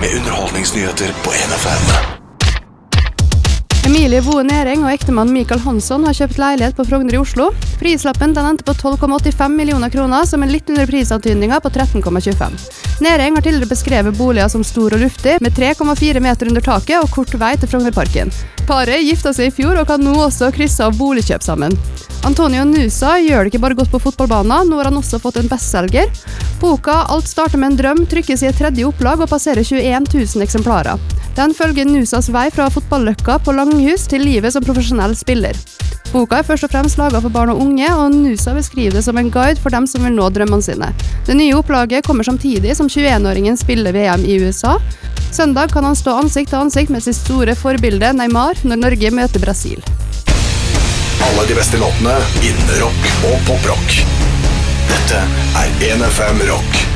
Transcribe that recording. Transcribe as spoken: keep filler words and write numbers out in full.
med underholdningsnyheter på en F M. Emilie Boe Næring og ektemann Mikael Hansson har kjøpt leilighet på Frogner i Oslo. Prislappen den endte på tolv komma åttifem millioner kroner, som er litt under prisantydningen på tretten komma tjuefem. Næring har tidligere beskrevet boliger som stor og luftig, med tre komma fire meter under taket og kort vei til Frognerparken. Paret giftet seg i fjor og kan nå også krysse av boligkjøp sammen. Antonio Nusa gjør det ikke bare godt på fotballbanen, nå har han også fått en bestselger. Boka «Alt starter med en drøm» trykkes i et tredje opplag og passerer tjueen tusen eksemplarer. Den følger Nusas vei fra fotballøkka på Langhus til livet som profesjonell spiller. Boka er først og fremst laget for barn og unge, og Nusa beskriver det som en guide for dem som vil nå drømmene sine. Det nye opplaget kommer samtidig som tjueenåringen spiller V M i U S A. Søndag kan han stå ansikt til ansikt med sitt store forbilde Neymar når Norge møter Brasil. Alle de beste låtene innen rock og poprock. Dette er en F M Rock.